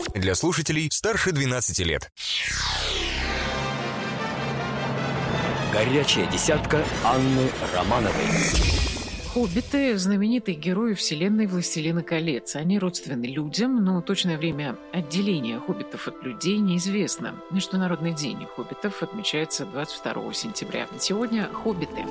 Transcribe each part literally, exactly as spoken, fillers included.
Для слушателей старше двенадцати лет. Горячая десятка Анны Романовой. Хоббиты – знаменитые герои вселенной «Властелина колец». Они родственны людям, но точное время отделения хоббитов от людей неизвестно. Международный день хоббитов отмечается двадцать второго сентября. Сегодня хоббиты.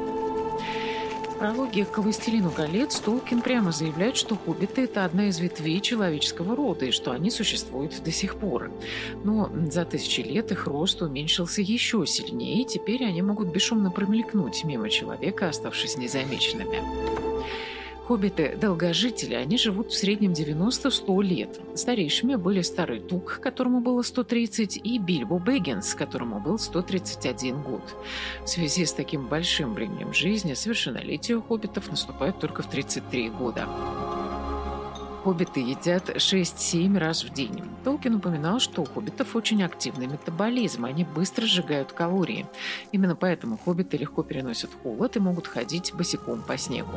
В прологе к «Властелину колец» Толкин прямо заявляет, что хоббиты – это одна из ветвей человеческого рода и что они существуют до сих пор. Но за тысячи лет их рост уменьшился еще сильнее, и теперь они могут бесшумно промелькнуть мимо человека, оставшись незамеченными. Хоббиты – долгожители, они живут в среднем девяносто-сто лет. Старейшими были Старый Тук, которому было сто тридцать, и Бильбо Бэггинс, которому был сто тридцать один год. В связи с таким большим временем жизни совершеннолетие у хоббитов наступает только в тридцать три года. Хоббиты едят шесть-семь раз в день. Толкин упоминал, что у хоббитов очень активный метаболизм, они быстро сжигают калории. Именно поэтому хоббиты легко переносят холод и могут ходить босиком по снегу.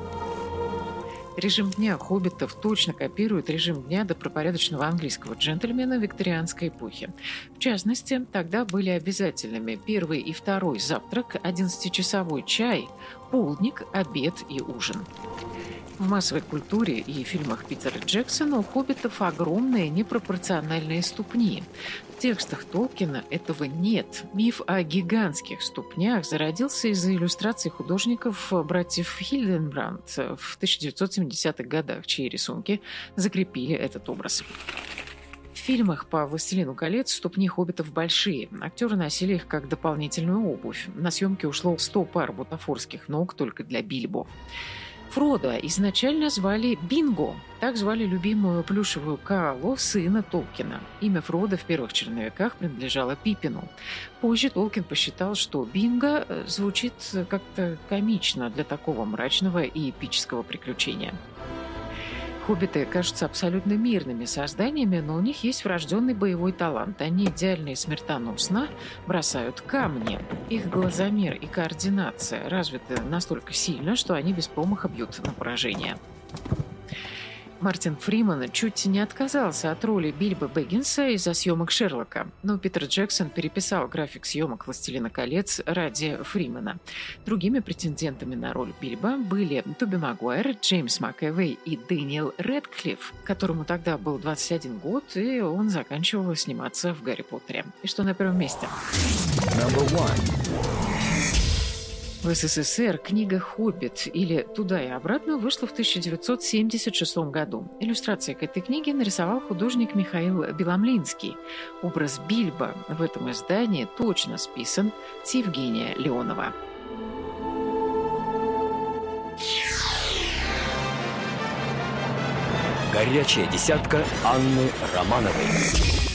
Режим дня хоббитов точно копирует режим дня добропорядочного английского джентльмена викторианской эпохи. В частности, тогда были обязательными первый и второй завтрак, одиннадцатичасовой чай, полдник, обед и ужин. В массовой культуре и фильмах Питера Джексона у хоббитов огромные непропорциональные ступни. В текстах Толкина этого нет. Миф о гигантских ступнях зародился из-за иллюстраций художников братьев Хильденбранд в тысяча девятьсот семидесятых годах, чьи рисунки закрепили этот образ. В фильмах по «Властелину колец» ступни хоббитов большие. Актеры носили их как дополнительную обувь. На съемки ушло сто пар бутафорских ног только для Бильбо. Фродо изначально звали Бинго. Так звали любимую плюшевую коалу сына Толкина. Имя Фродо в первых черновиках принадлежало Пиппину. Позже Толкин посчитал, что Бинго звучит как-то комично для такого мрачного и эпического приключения. Хоббиты кажутся абсолютно мирными созданиями, но у них есть врожденный боевой талант. Они идеально и смертоносно бросают камни. Их глазомер и координация развиты настолько сильно, что они без промаха бьют на поражение. Мартин Фриман чуть не отказался от роли Бильбо Бэггинса из-за съемок Шерлока, но Питер Джексон переписал график съемок «Властелина колец» ради Фримана. Другими претендентами на роль Бильбо были Тоби Магуайр, Джеймс МакЭвой и Дэниел Рэдклифф, которому тогда был двадцать один год, и он заканчивал сниматься в «Гарри Поттере». И что на первом месте? В СССР книга «Хоббит» или «Туда и обратно» вышла в тысяча девятьсот семьдесят шестом году. Иллюстрации к этой книге нарисовал художник Михаил Беломлинский. Образ Бильбо в этом издании точно списан с Евгения Леонова. Горячая десятка Анны Романовой.